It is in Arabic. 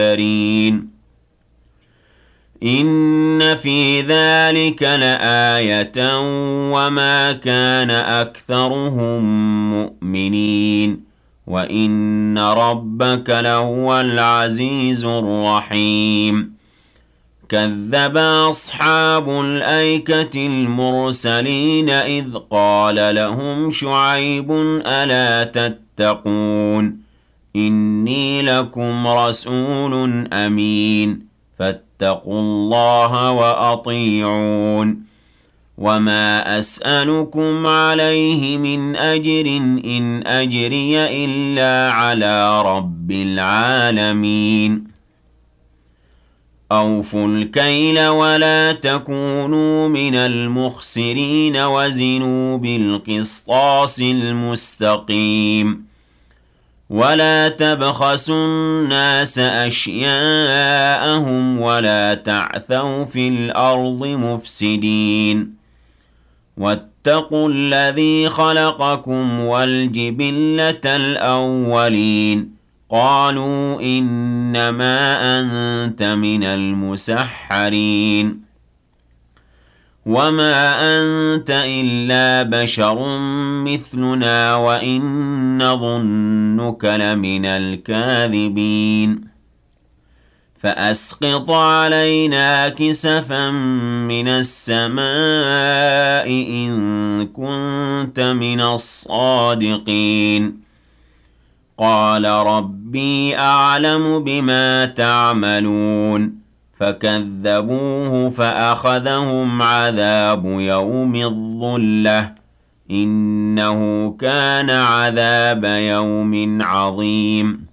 إن في ذلك لآية وما كان أكثرهم مؤمنين وإن ربك لهو العزيز الرحيم كذب أصحاب الأيكة المرسلين إذ قال لهم شعيب ألا تتقون إني لكم رسول أمين فاتقوا الله وأطيعون وما أسألكم عليه من أجر إن أجري إلا على رب العالمين أوفوا الكيل ولا تكونوا من المخسرين وزنوا بالقسطاس المستقيم ولا تبخسوا الناس أشياءهم ولا تعثوا في الأرض مفسدين واتقوا الذي خلقكم والجبلة الأولين قالوا إنما أنت من المسحرين وما أنت إلا بشر مثلنا وإن نظنك لمن الكاذبين فأسقط علينا كسفا من السماء إن كنت من الصادقين قال ربي أعلم بما تعملون فكذبوه فأخذهم عذاب يوم الظلة إنه كان عذاب يوم عظيم